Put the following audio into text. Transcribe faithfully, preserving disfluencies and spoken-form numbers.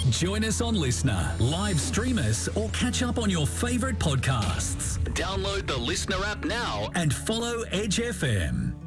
Join us on Listener, live stream us, or catch up on your favourite podcasts. Download the Listener app now and follow Edge F M.